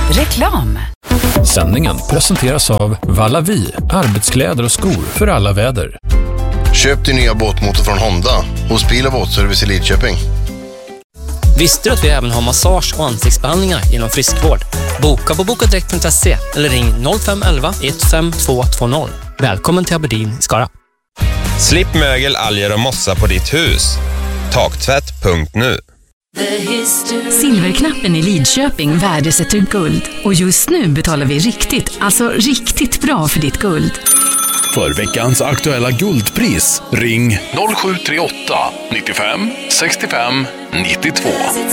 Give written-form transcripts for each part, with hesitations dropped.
Reklam. Sändningen presenteras av Vallavi, arbetskläder och skor för alla väder. Köp din nya båtmotor från Honda hos Bil- och båtservice i Lidköping. Visste du att vi även har massage- och ansiktsbehandlingar inom friskvård? Boka på bokadirekt.se eller ring 0511 15220. Välkommen till Aberdeen i Skara. Slipp mögel, alger och mossa på ditt hus. Taktvätt.nu. Silverknappen i Lidköping värdesätter guld. Och just nu betalar vi riktigt bra för ditt guld. För veckans aktuella guldpris, ring 0738 95 65 92.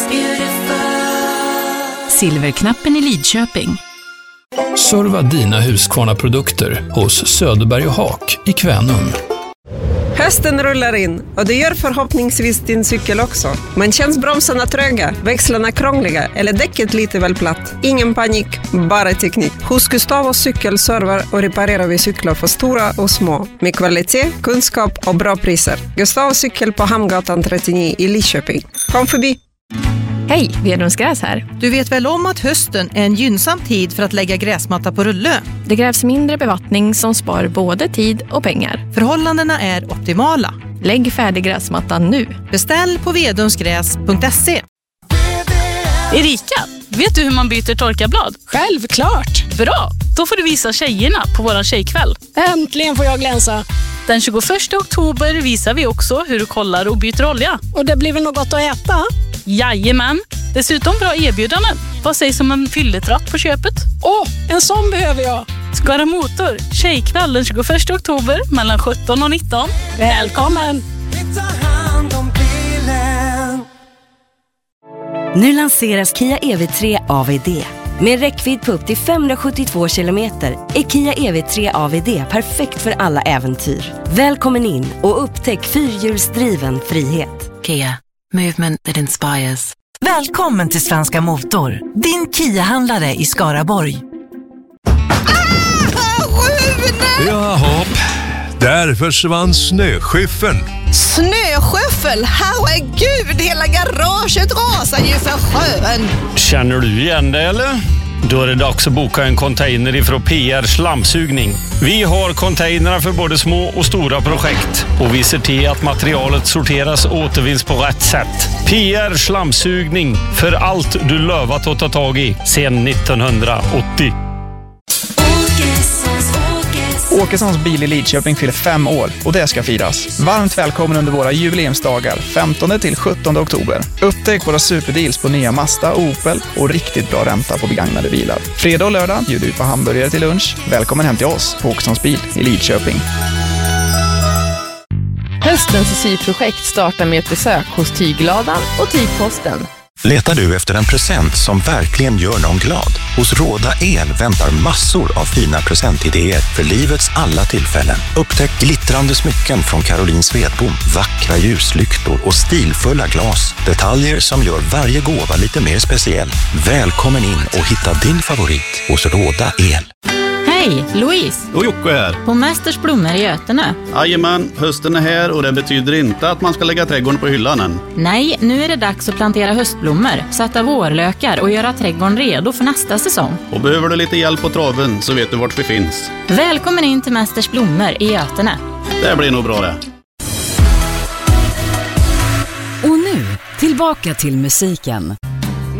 Silverknappen i Lidköping. Serva dina Husqvarna-produkter hos Söderberg och Haak i Kvänum. Hösten rullar in och det gör förhoppningsvis din cykel också. Men känns bromsarna tröga, växlarna krångliga eller däcket lite väl platt? Ingen panik, bara teknik. Hos Gustavos cykel servar och reparerar vi cyklar för stora och små. Med kvalitet, kunskap och bra priser. Gustavos cykel på Hamngatan 39 i Lidköping. Kom förbi! Hej, Vedrums Gräs här. Du vet väl om att hösten är en gynnsam tid för att lägga gräsmatta på rulle? Det krävs mindre bevattning som spar både tid och pengar. Förhållandena är optimala. Lägg färdig gräsmatta nu. Beställ på vedrumsgräs.se. Erika, vet du hur man byter torkarblad? Självklart! Bra, då får du visa tjejerna på våran tjejkväll. Äntligen får jag glänsa. Den 21 oktober visar vi också hur du kollar och byter olja. Och det blir väl något gott att äta? Jajamän, dessutom bra erbjudanden. Vad sägs om en fylletratt på köpet? En sån behöver jag. Skara Motor, tjejkväll den 21 oktober mellan 17 och 19. Välkommen! Nu lanseras Kia EV3 AVD. Med räckvidd på upp till 572 kilometer är Kia EV3 AVD perfekt för alla äventyr. Välkommen in och upptäck fyrhjulsdriven frihet. Kia, movement that inspires. Välkommen till Svenska Motor, din Kia-handlare i Skaraborg. Jaha, där försvann snöskyffeln. Snöskyffel? Herregud, hela garaget rasar ju för sjön. Känner du igen det eller? Då är det dags att boka en container ifrån PR Slamsugning. Vi har containrar för både små och stora projekt. Och vi ser till att materialet sorteras och återvinns på rätt sätt. PR Slamsugning, för allt du lovat att ta tag i sedan 1980. Åkessons bil i Lidköping fyller 5 år och det ska firas. Varmt välkommen under våra jubileumsdagar 15 till 17 oktober. Upptäck våra superdeals på nya Mazda och Opel och riktigt bra ränta på begagnade bilar. Fredag och lördag bjuder vi på hamburgare till lunch. Välkommen hem till oss på Åkessons bil i Lidköping. Höstens syprojekt startar med ett besök hos Tygladan och Tygposten. Letar du efter en present som verkligen gör någon glad? Hos Råda El väntar massor av fina presentidéer för livets alla tillfällen. Upptäck glittrande smycken från Caroline Svedbom, vackra ljuslyktor och stilfulla glas. Detaljer som gör varje gåva lite mer speciell. Välkommen in och hitta din favorit hos Råda El. Hej, Louise. Och Jocke här. På Mästers blommor i Götene. Jajamän, hösten är här och det betyder inte att man ska lägga trädgården på hyllan än. Nej, nu är det dags att plantera höstblommor, sätta vårlökar och göra trädgården redo för nästa säsong. Och behöver du lite hjälp på traven så vet du vart vi finns. Välkommen in till Mästers blommor i Götene. Det blir nog bra det. Och nu, tillbaka till musiken.